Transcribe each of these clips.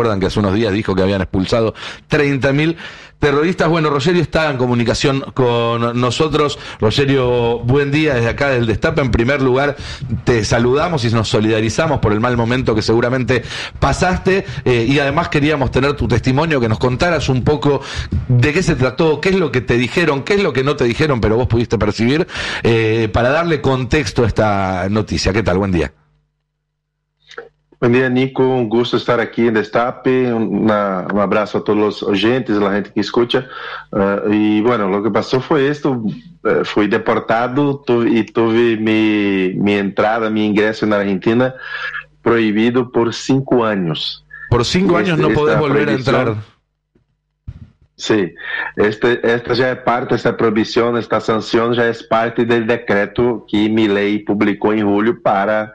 recuerdan que hace unos días dijo que habían expulsado 30.000 terroristas. Bueno, Rogerio está en comunicación con nosotros. Rogerio, buen día desde acá del Destape. En primer lugar, te saludamos y nos solidarizamos por el mal momento que seguramente pasaste, y además queríamos tener tu testimonio, que nos contaras un poco de qué se trató, qué es lo que te dijeron, qué es lo que no te dijeron, pero vos pudiste percibir, para darle contexto a esta noticia. ¿Qué tal? Buen día. Buen día, Nico. Un gusto estar aquí en Destape. Un abrazo a todos los oyentes, a la gente que escucha. Y bueno, lo que pasó fue esto. Fui deportado y tuve mi entrada, mi ingreso en Argentina prohibido por 5 años. Por 5 años no podés volver a entrar. Sí, esta ya es parte, esta prohibición, esta sanción ya es parte del decreto que Milei publicó en julio para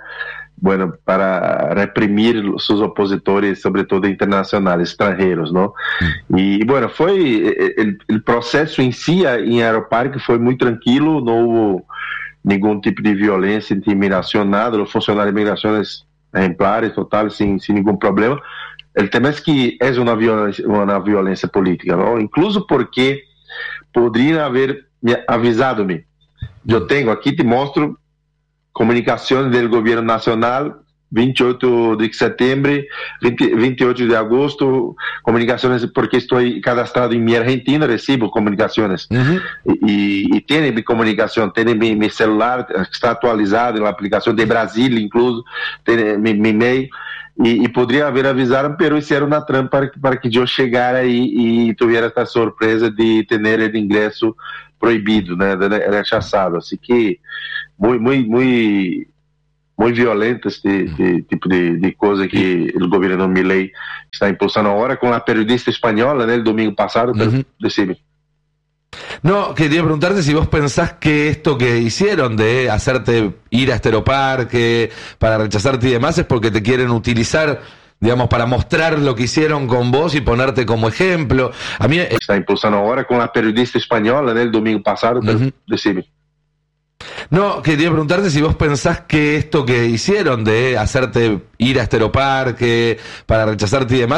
reprimir sus opositores, sobre todo internacionales, extranjeros, ¿no? Y bueno, el proceso en sí en Aeroparque fue muy tranquilo, no hubo ningún tipo de violencia, intimidación, nada. Los funcionarios de migración ejemplares, total, sin ningún problema. El tema es que es una violencia política, ¿no? Incluso porque podrían haber avisado-me. Yo tengo, aquí te muestro comunicaciones del gobierno nacional, 28 de septiembre, 28 de agosto, comunicaciones porque estoy cadastrado en mi Argentina, recibo comunicaciones. Y tiene mi comunicación, tiene mi celular, está actualizado en la aplicación de Brasil, incluso, tiene mi mail. Y podría haber avisado, pero isso era una trampa para que yo llegara y tuviera esta sorpresa de tener el ingreso prohibido, né, rechazado. Así que muy violento este tipo de coisa que o governo Milei está impulsando agora com a periodista espanhola, né, el domingo passado. Decime. No, quería preguntarte si vos pensás que esto que hicieron de hacerte ir a este Aeroparque para rechazarte y demás es porque te quieren utilizar, digamos, para mostrar lo que hicieron con vos y ponerte como ejemplo. A mí está impulsando agora com a periodista espanhola, né, el domingo passado. Decime. No, quería preguntarte si vos pensás que esto que hicieron de hacerte ir a este Aeroparque para rechazarte y demás